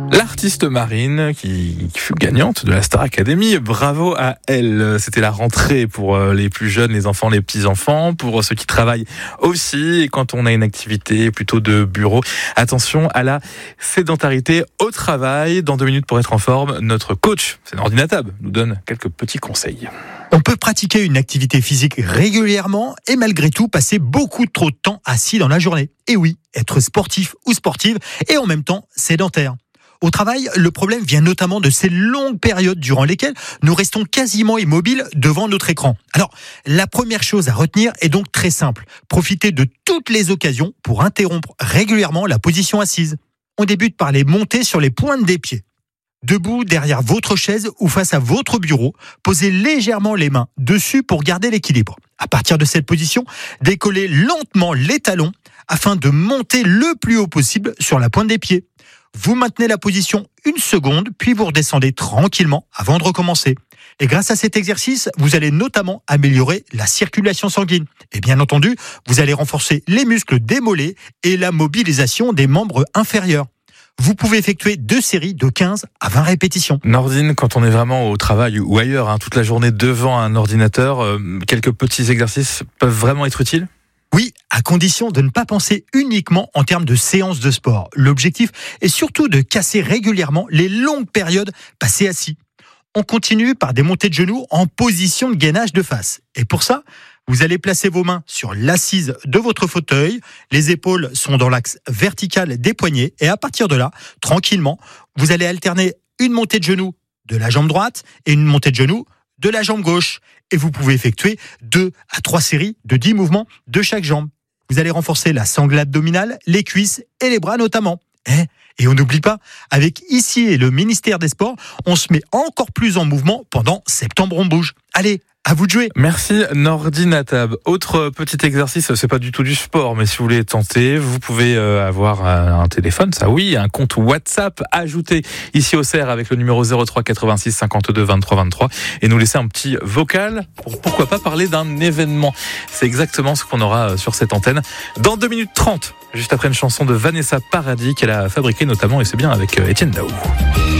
L'artiste Marine qui fut gagnante de la Star Academy, bravo à elle. C'était la rentrée pour les plus jeunes, les enfants, les petits-enfants, pour ceux qui travaillent aussi. Et quand on a une activité plutôt de bureau, attention à la sédentarité au travail. Dans 2 minutes pour être en forme, notre coach, c'est Nordine Atab, nous donne quelques petits conseils. On peut pratiquer une activité physique régulièrement et malgré tout passer beaucoup trop de temps assis dans la journée. Et oui, être sportif ou sportive et en même temps sédentaire. Au travail, le problème vient notamment de ces longues périodes durant lesquelles nous restons quasiment immobiles devant notre écran. Alors, la première chose à retenir est donc très simple. Profitez de toutes les occasions pour interrompre régulièrement la position assise. On débute par les monter sur les pointes des pieds. Debout derrière votre chaise ou face à votre bureau, posez légèrement les mains dessus pour garder l'équilibre. À partir de cette position, décollez lentement les talons afin de monter le plus haut possible sur la pointe des pieds. Vous maintenez la position 1 seconde, puis vous redescendez tranquillement avant de recommencer. Et grâce à cet exercice, vous allez notamment améliorer la circulation sanguine. Et bien entendu, vous allez renforcer les muscles des mollets et la mobilisation des membres inférieurs. Vous pouvez effectuer 2 séries de 15 à 20 répétitions. Nordine, quand on est vraiment au travail ou ailleurs, toute la journée devant un ordinateur, quelques petits exercices peuvent vraiment être utiles ? Oui, à condition de ne pas penser uniquement en termes de séances de sport. L'objectif est surtout de casser régulièrement les longues périodes passées assis. On continue par des montées de genoux en position de gainage de face. Et pour ça, vous allez placer vos mains sur l'assise de votre fauteuil. Les épaules sont dans l'axe vertical des poignets. Et à partir de là, tranquillement, vous allez alterner une montée de genoux de la jambe droite et une montée de genoux de la jambe gauche. Et vous pouvez effectuer 2 à 3 séries de 10 mouvements de chaque jambe. Vous allez renforcer la sangle abdominale, les cuisses et les bras notamment. Et on n'oublie pas, avec ici et le ministère des Sports, on se met encore plus en mouvement pendant Septembre on bouge. Allez, à vous de jouer. Merci Nordine Atab. Autre petit exercice, c'est pas du tout du sport, mais si vous voulez tenter, vous pouvez avoir un téléphone, ça oui, un compte WhatsApp ajouté ici au CER avec le numéro 03 86 52 23 23 et nous laisser un petit vocal pour pourquoi pas parler d'un événement. C'est exactement ce qu'on aura sur cette antenne dans 2 minutes 30, juste après une chanson de Vanessa Paradis qu'elle a fabriquée notamment, et c'est bien avec Etienne Daou.